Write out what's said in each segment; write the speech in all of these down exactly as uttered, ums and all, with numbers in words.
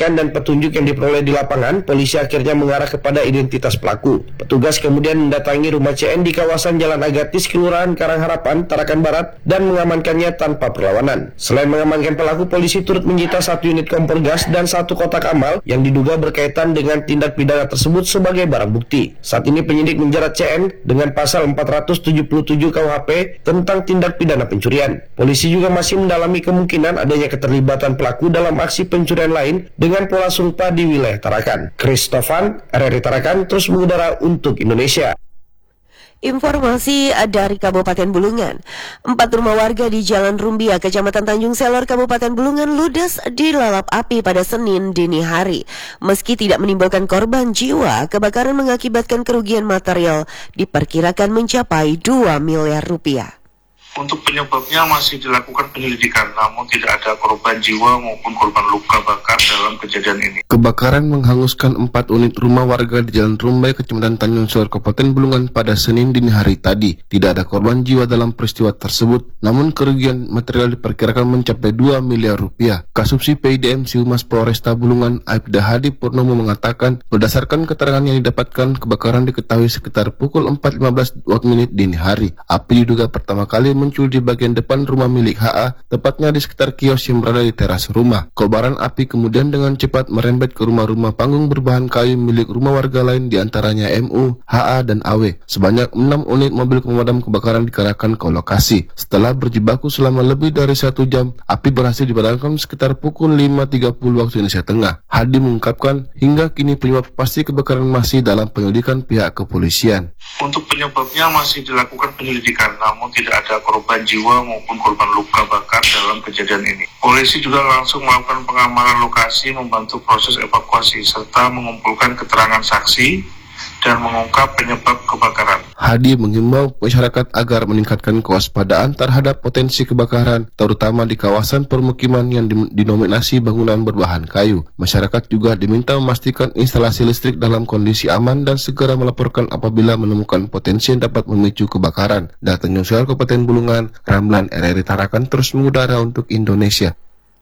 saksikan dan petunjuk yang diperoleh di lapangan, polisi akhirnya mengarah kepada identitas pelaku. Petugas kemudian mendatangi rumah C N di kawasan Jalan Agatis, Kelurahan Karangharapan, Tarakan Barat, dan mengamankannya tanpa perlawanan. Selain mengamankan pelaku, polisi turut menyita satu unit kompor gas dan satu kotak amal yang diduga berkaitan dengan tindak pidana tersebut sebagai barang bukti. Saat ini penyidik menjerat C N dengan pasal empat ratus tujuh puluh tujuh K U H P tentang tindak pidana pencurian. Polisi juga masih mendalami kemungkinan adanya keterlibatan pelaku dalam aksi pencurian lain dengan pola serupa di wilayah Tarakan. Christofan, R R I Tarakan, terus mengudara untuk Indonesia. Informasi dari Kabupaten Bulungan. Empat rumah warga di Jalan Rumbia, Kecamatan Tanjung Selor, Kabupaten Bulungan ludes dilalap api pada Senin dini hari. Meski tidak menimbulkan korban jiwa, kebakaran mengakibatkan kerugian material diperkirakan mencapai dua miliar rupiah. Untuk penyebabnya masih dilakukan penyelidikan, namun tidak ada korban jiwa maupun korban luka bakar dalam kejadian ini. Kebakaran menghanguskan empat unit rumah warga di Jalan Rumbai, Kecamatan Tanjung Selor, Kabupaten Bulungan pada Senin dini hari tadi. Tidak ada korban jiwa dalam peristiwa tersebut, namun kerugian material diperkirakan mencapai dua miliar rupiah. Kasubsi P I D M Humas Polresta Bulungan, Aibda Hadi Purnomo mengatakan, berdasarkan keterangan yang didapatkan, kebakaran diketahui sekitar pukul empat lima belas menit dini hari. Api diduga pertama kali muncul di bagian depan rumah milik H A, tepatnya di sekitar kios yang berada di teras rumah. Kobaran api kemudian dengan cepat merembet ke rumah-rumah panggung berbahan kayu milik rumah warga lain, diantaranya M U, H A, dan A W. Sebanyak enam unit mobil pemadam kebakaran dikerahkan ke lokasi. Setelah berjibaku selama lebih dari satu jam, api berhasil dipadamkan sekitar pukul lima tiga puluh waktu Indonesia Tengah. Hadi mengungkapkan, hingga kini penyebab pasti kebakaran masih dalam penyelidikan pihak kepolisian. Untuk penyebabnya masih dilakukan penyelidikan, namun tidak ada korban jiwa maupun korban luka bakar dalam kejadian ini. Polisi juga langsung melakukan pengamanan lokasi, membantu proses evakuasi, serta mengumpulkan keterangan saksi dan mengungkap penyebab kebakaran. Hadi mengimbau masyarakat agar meningkatkan kewaspadaan terhadap potensi kebakaran, terutama di kawasan permukiman yang didominasi bangunan berbahan kayu. Masyarakat juga diminta memastikan instalasi listrik dalam kondisi aman dan segera melaporkan apabila menemukan potensi yang dapat memicu kebakaran. Dari Tanjung Selor, Kabupaten Bulungan, Ramlan, R R I Tarakan, terus mengudara untuk Indonesia.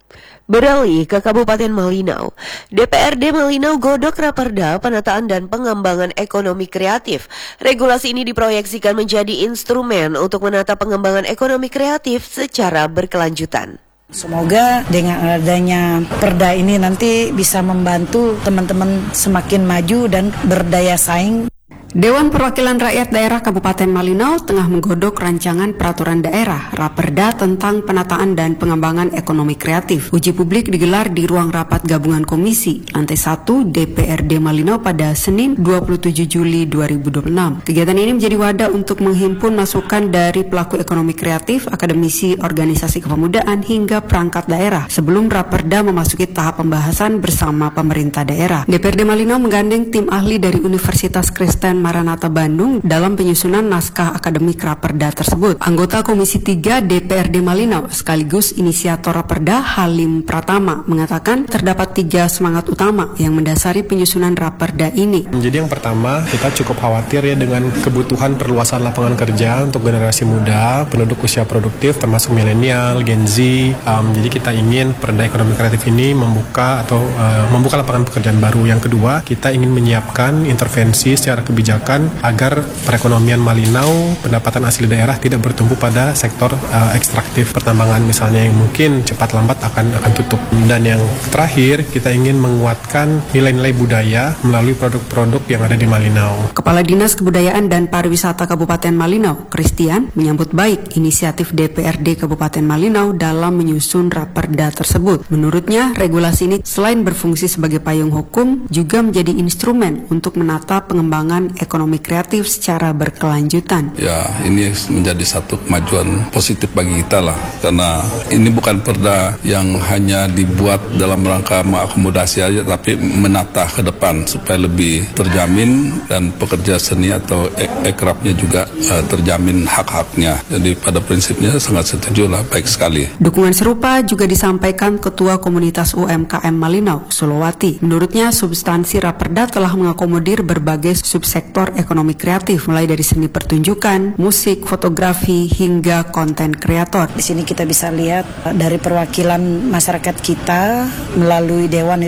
Beralih ke Kabupaten Malinau, D P R D Malinau godok Raperda Penataan dan Pengembangan Ekonomi Kreatif. Regulasi ini diproyeksikan menjadi instrumen untuk menata pengembangan ekonomi kreatif secara berkelanjutan. Semoga dengan adanya perda ini nanti bisa membantu teman-teman semakin maju dan berdaya saing. Dewan Perwakilan Rakyat Daerah Kabupaten Malinau tengah menggodok rancangan peraturan daerah Raperda tentang penataan dan pengembangan ekonomi kreatif. Uji publik digelar di ruang rapat gabungan komisi lantai satu D P R D Malinau pada Senin dua puluh tujuh Juli dua ribu dua puluh enam. Kegiatan ini menjadi wadah untuk menghimpun masukan dari pelaku ekonomi kreatif, akademisi, organisasi kepemudaan hingga perangkat daerah sebelum Raperda memasuki tahap pembahasan bersama pemerintah daerah. D P R D Malinau menggandeng tim ahli dari Universitas Kristen Maranatha Bandung dalam penyusunan naskah akademik Raperda tersebut. Anggota Komisi tiga D P R D Malinau sekaligus inisiator Raperda Halim Pratama mengatakan terdapat tiga semangat utama yang mendasari penyusunan Raperda ini. Jadi yang pertama, kita cukup khawatir ya dengan kebutuhan perluasan lapangan kerja untuk generasi muda, penduduk usia produktif termasuk milenial, Gen Z. Um, jadi kita ingin Perda Ekonomi Kreatif ini membuka atau uh, membuka lapangan pekerjaan baru. Yang kedua, kita ingin menyiapkan intervensi secara kebijakan agar perekonomian Malinau, pendapatan asli daerah tidak bertumpu pada sektor uh, ekstraktif pertambangan misalnya yang mungkin cepat lambat akan akan tutup. Dan yang terakhir, kita ingin menguatkan nilai-nilai budaya melalui produk-produk yang ada di Malinau. Kepala Dinas Kebudayaan dan Pariwisata Kabupaten Malinau, Christian, menyambut baik inisiatif D P R D Kabupaten Malinau dalam menyusun Raperda tersebut. Menurutnya, regulasi ini selain berfungsi sebagai payung hukum, juga menjadi instrumen untuk menata pengembangan ekonomi kreatif secara berkelanjutan. Ya, ini menjadi satu kemajuan positif bagi kita lah, karena ini bukan perda yang hanya dibuat dalam rangka mengakomodasi aja, tapi menata ke depan supaya lebih terjamin dan pekerja seni atau ek- ekrabnya juga uh, terjamin hak-haknya. Jadi pada prinsipnya sangat setuju lah, baik sekali. Dukungan serupa juga disampaikan Ketua Komunitas U M K M Malinau, Sulawati. Menurutnya, substansi Raperda telah mengakomodir berbagai subsektor sektor ekonomi kreatif, mulai dari seni pertunjukan, musik, fotografi, hingga konten kreator. Di sini kita bisa lihat dari perwakilan masyarakat kita melalui Dewan itu sudah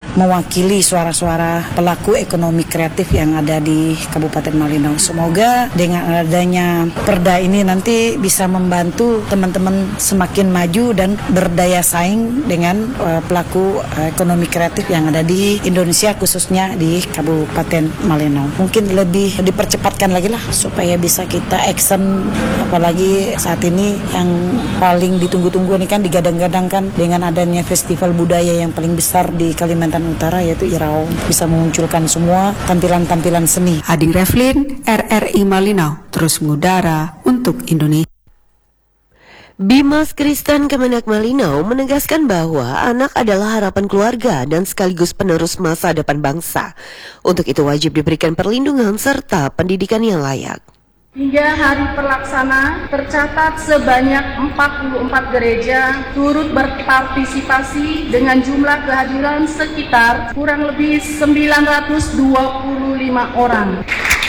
mewakili suara-suara pelaku ekonomi kreatif yang ada di Kabupaten Malinau. Semoga dengan adanya perda ini nanti bisa membantu teman-teman semakin maju dan berdaya saing dengan uh, pelaku uh, ekonomi kreatif yang ada di Indonesia, khususnya di Kabupaten Malinau. Mungkin lebih dipercepatkan lagi lah supaya bisa kita action, apalagi saat ini yang paling ditunggu-tunggu ini kan digadang-gadangkan dengan adanya festival budaya yang paling besar di Kalimantan Utara, yaitu Irau, bisa memunculkan semua tampilan-tampilan seni. Ading Reflin, R R I Malinau, terus mengudara untuk Indonesia. Bimas Kristen Kemenak Malinau menegaskan bahwa anak adalah harapan keluarga dan sekaligus penerus masa depan bangsa. Untuk itu wajib diberikan perlindungan serta pendidikan yang layak. Hingga hari pelaksana tercatat sebanyak empat puluh empat gereja turut berpartisipasi dengan jumlah kehadiran sekitar kurang lebih sembilan ratus dua puluh lima orang.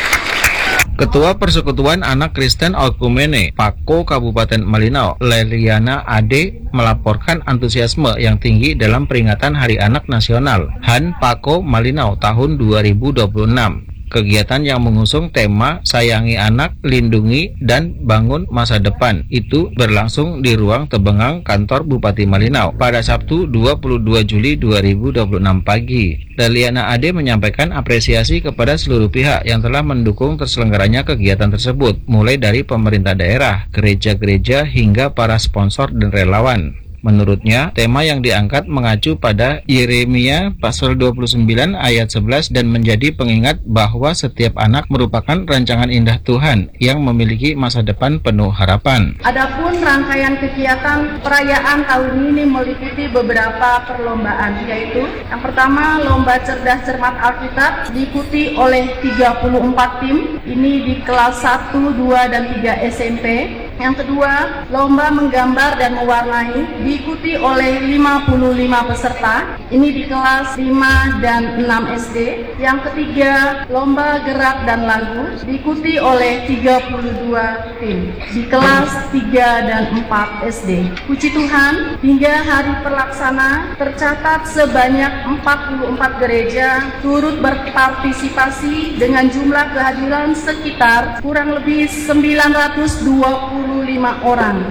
Ketua Persekutuan Anak Kristen Okumene, Pako Kabupaten Malinau, Leliana Ade, melaporkan antusiasme yang tinggi dalam peringatan Hari Anak Nasional H A N Pako Malinau tahun dua ribu dua puluh enam. Kegiatan yang mengusung tema Sayangi Anak, Lindungi, dan Bangun Masa Depan itu berlangsung di ruang Tebengang kantor Bupati Malinau pada Sabtu dua puluh dua Juli dua ribu dua puluh enam pagi. Leliana Ade menyampaikan apresiasi kepada seluruh pihak yang telah mendukung terselenggaranya kegiatan tersebut, mulai dari pemerintah daerah, gereja-gereja, hingga para sponsor dan relawan. Menurutnya, tema yang diangkat mengacu pada Yeremia pasal dua puluh sembilan ayat sebelas dan menjadi pengingat bahwa setiap anak merupakan rancangan indah Tuhan yang memiliki masa depan penuh harapan. Adapun rangkaian kegiatan perayaan tahun ini meliputi beberapa perlombaan, yaitu yang pertama Lomba Cerdas Cermat Alkitab diikuti oleh tiga puluh empat tim, ini di kelas satu, dua, dan tiga S M P. Yang kedua, lomba menggambar dan mewarnai diikuti oleh lima puluh lima peserta, ini di kelas lima dan enam S D. Yang ketiga, lomba gerak dan lagu diikuti oleh tiga puluh dua tim di kelas tiga dan empat S D. Puji Tuhan, hingga hari pelaksana tercatat sebanyak empat puluh empat gereja turut berpartisipasi dengan jumlah kehadiran sekitar kurang lebih sembilan ratus dua puluh lima orang.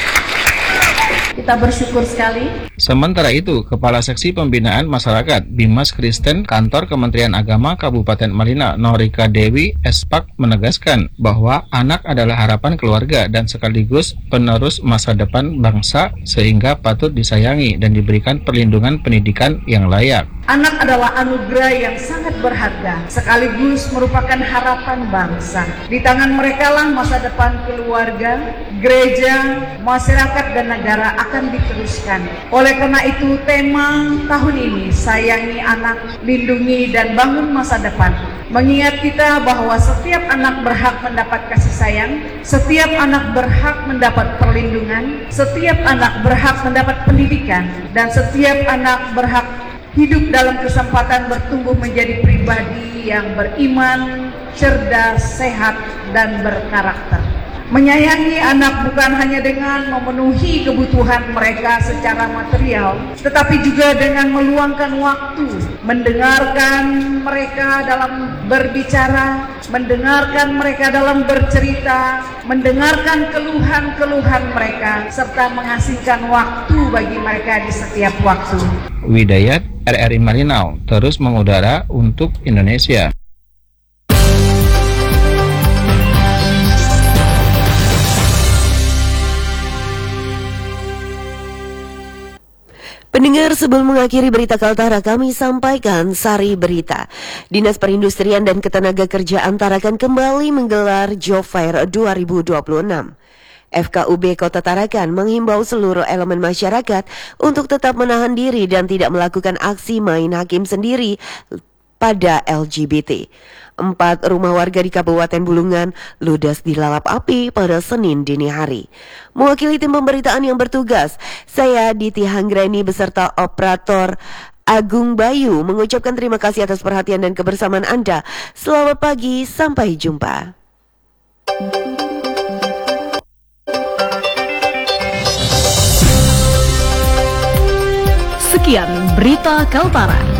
Kita bersyukur sekali. Sementara itu, Kepala Seksi Pembinaan Masyarakat Bimas Kristen Kantor Kementerian Agama Kabupaten Malinau, Norika Dewi Espak, menegaskan bahwa anak adalah harapan keluarga dan sekaligus penerus masa depan bangsa, sehingga patut disayangi dan diberikan perlindungan pendidikan yang layak. Anak adalah anugerah yang sangat berharga, sekaligus merupakan harapan bangsa. Di tangan mereka lah masa depan keluarga, gereja, masyarakat, dan negara akan diteruskan. Oleh karena itu, tema tahun ini, Sayangi Anak, Lindungi, dan Bangun Masa Depan, mengingat kita bahwa setiap anak berhak mendapat kasih sayang, setiap anak berhak mendapat perlindungan, setiap anak berhak mendapat pendidikan, dan setiap anak berhak hidup dalam kesempatan bertumbuh menjadi pribadi yang beriman, cerdas, sehat, dan berkarakter. Menyayangi anak bukan hanya dengan memenuhi kebutuhan mereka secara material, tetapi juga dengan meluangkan waktu, mendengarkan mereka dalam berbicara, mendengarkan mereka dalam bercerita, mendengarkan keluhan-keluhan mereka, serta menghasilkan waktu bagi mereka di setiap waktu. Widayat, R R I Malinau, terus mengudara untuk Indonesia. Pendengar, sebelum mengakhiri berita Kaltara, kami sampaikan sari berita. Dinas Perindustrian dan Ketenagakerjaan Tarakan kembali menggelar Job Fair dua ribu dua puluh enam. F K U B Kota Tarakan menghimbau seluruh elemen masyarakat untuk tetap menahan diri dan tidak melakukan aksi main hakim sendiri pada L G B T. Empat rumah warga di Kabupaten Bulungan ludes dilalap api pada Senin dini hari. Mewakili tim pemberitaan yang bertugas, saya Diti Hanggreni beserta operator Agung Bayu mengucapkan terima kasih atas perhatian dan kebersamaan Anda. Selamat pagi, sampai jumpa. Sekian berita Kaltara.